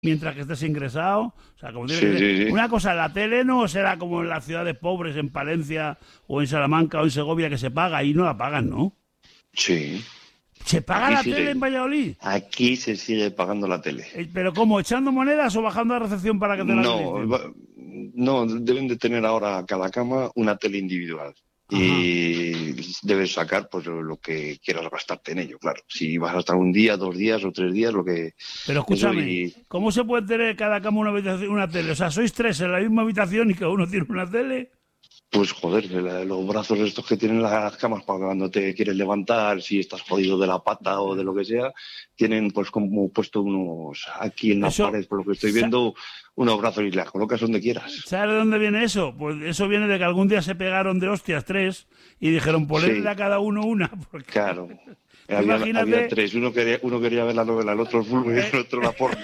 mientras que estés ingresado. O sea, como tiene Sí, que ser. sí, sí. Una cosa, la tele no será como en las ciudades pobres, en Palencia o en Salamanca o en Segovia, que se paga, y no la pagan, ¿no? Sí. ¿Se paga Aquí la sí tele en Valladolid? aquí se sigue pagando la tele. ¿Pero cómo? ¿Echando monedas o bajando a recepción para que te la No, acrediten? no, deben de tener ahora cada cama una tele individual. Ajá. Y debes sacar pues lo que quieras gastarte en ello, claro. Si vas a estar un día, 2 días o 3 días, lo que Pero eso escúchame, y ¿cómo se puede tener cada cama una habitación, una tele? O sea, sois tres en la misma habitación y cada uno tiene una tele. pues joder, los brazos estos que tienen las camas para cuando te quieres levantar, si estás jodido de la pata o de lo que sea, tienen pues como puesto unos aquí en la Eso, pared, por lo que estoy sa- viendo, unos brazos y las colocas donde quieras. ¿Sabes de dónde viene eso? Pues eso viene de que algún día se pegaron de hostias tres y dijeron ponerle a Sí, cada uno una. Porque claro. tú Había imagínate, tres, uno quería ver la novela, el otro el fútbol y eh, el otro la porno.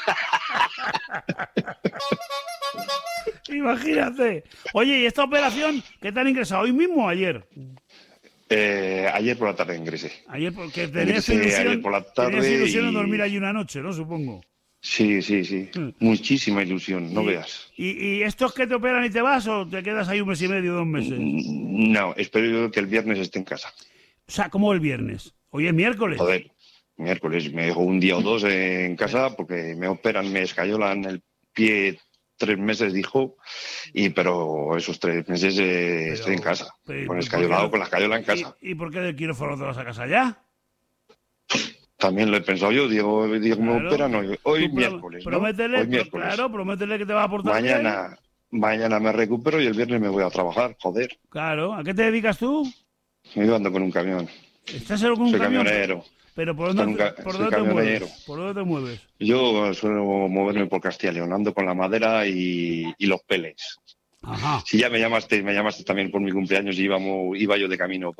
imagínate. Oye, ¿y esta operación qué te han ingresado hoy mismo o ayer? Ayer por la tarde ingresé. Ayer porque Ingresé ayer por la tenías tarde ilusión en dormir y allí una noche, ¿no? Supongo. sí, sí, sí. Hmm. Muchísima ilusión, no ¿Y, veas. y estos que te operan y te vas o te quedas ahí un mes y medio, 2 meses? No, espero que el viernes esté en casa. O sea, como el viernes. Hoy es miércoles. Joder, miércoles me dejo un día o dos en casa porque me operan, me escayolan el pie 3 meses, dijo, pero esos 3 meses estoy en casa. Con ¿Por qué escayolado, no? con la escayola en casa. ¿Y por qué del quirófano te vas a casa ya? También lo he pensado yo, digo me Claro. operan hoy, Tú miércoles, ¿no? prométele, Hoy miércoles. claro, prométele que te vas a portar bien. Mañana me recupero y el viernes me voy a trabajar, joder. Claro. ¿A qué te dedicas tú? Me ando con un camión. ¿Estás solo con un Soy camión? camionero. ¿Pero por Con dónde, un soy camionero. ¿Por dónde te mueves? Yo suelo moverme por Castilla y León, ando con la madera y los peles. Ajá. Si ya me llamaste también por mi cumpleaños y iba yo de camino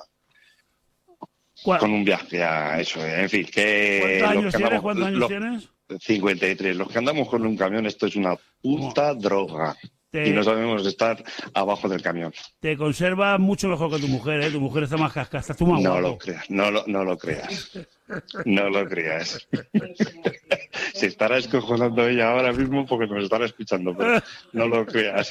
con un viaje a eso. En fin, que ¿Cuántos años tienes? 53. Los que andamos con un camión, esto es una puta droga. Y no sabemos estar abajo del camión. Te conservas mucho mejor que tu mujer, ¿eh? Tu mujer está más cascada, estás tú más No guapo. lo creas, no lo creas. No lo creas. Se estará escojonando ella ahora mismo porque nos estará escuchando, pero no lo creas.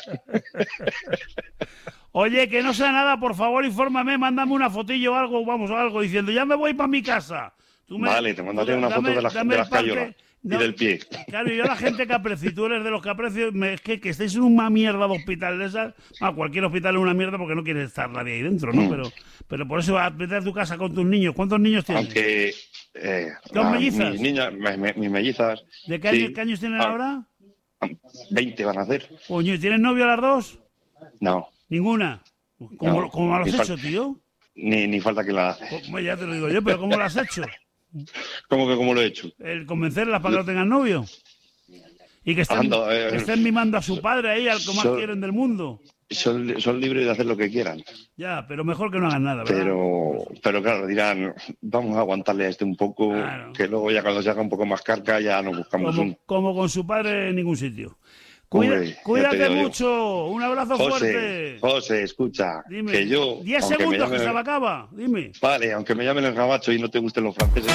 Oye, que no sea nada, por favor, infórmame, mándame una fotillo o algo, vamos, o algo, diciendo, ya me voy para mi casa. Vale, te mandaré una foto de la cayola y del pie. Claro, yo la gente que aprecio, y tú eres de los que aprecio, es que estéis en una mierda de hospital de esas, cualquier hospital es una mierda porque no quiere estar nadie ahí dentro, ¿no? Pero por eso vas a vete a tu casa con tus niños. ¿Cuántos niños tienes? Aunque ¿Dos mellizas? Mis mellizas. ¿De qué años tienen ahora? 20 van a hacer. Coño, ¿tienen novio las dos? No. ¿Ninguna? ¿Cómo lo has hecho, tío? Ni falta que la hace. Pues ya te lo digo yo, pero ¿cómo lo has hecho? ¿Cómo lo he hecho? El convencerlas para que no tengan novio. Y que estén mimando a su padre ahí, al que más quieren del mundo. Son libres de hacer lo que quieran. Ya, pero mejor que no hagan nada, ¿verdad? Pero claro, dirán, vamos a aguantarle a este un poco, claro. Que luego ya cuando se haga un poco más carca ya nos buscamos como con su padre en ningún sitio. Cuídate mucho, un abrazo fuerte. José, escucha, dime, que yo... 10 segundos que se me acaba, dime. Vale, aunque me llamen el gabacho y no te gusten los franceses.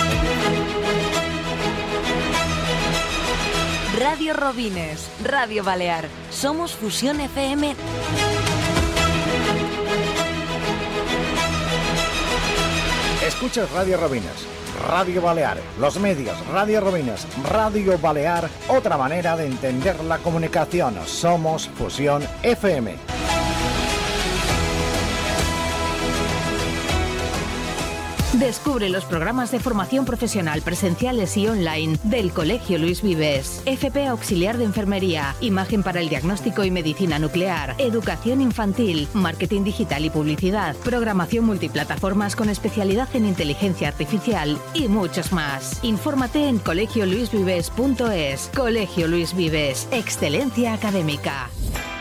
Radio Robines, Radio Balear. Somos Fusión FM. Escuchas Radio Robines, Radio Balear, los medios, Radio Robines, Radio Balear, otra manera de entender la comunicación. Somos Fusión FM. Descubre los programas de formación profesional presenciales y online del Colegio Luis Vives. FP Auxiliar de Enfermería, Imagen para el Diagnóstico y Medicina Nuclear, Educación Infantil, Marketing Digital y Publicidad, Programación Multiplataformas con especialidad en Inteligencia Artificial y muchos más. Infórmate en colegioluisvives.es. Colegio Luis Vives, excelencia académica.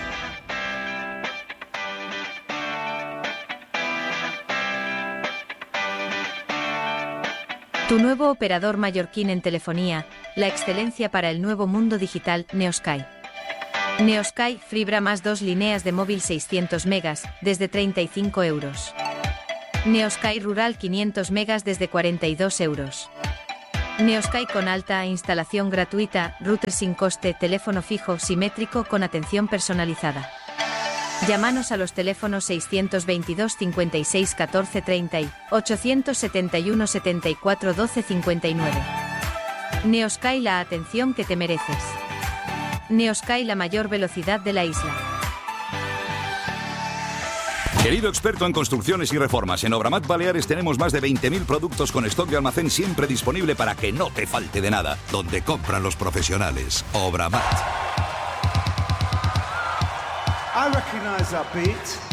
Tu nuevo operador mallorquín en telefonía, la excelencia para el nuevo mundo digital, Neosky. Neosky, fibra más 2 líneas de móvil 600 megas, desde 35 euros. Neosky Rural 500 megas desde 42 euros. Neosky con alta instalación gratuita, router sin coste, teléfono fijo simétrico con atención personalizada. Llámanos a los teléfonos 622 56 14 30 y 871 74 12 59. Neosky, la atención que te mereces. Neosky, la mayor velocidad de la isla. Querido experto en construcciones y reformas, en Obramat Baleares tenemos más de 20.000 productos con stock de almacén siempre disponible para que no te falte de nada. Donde compran los profesionales. Obramat. I recognize that beat.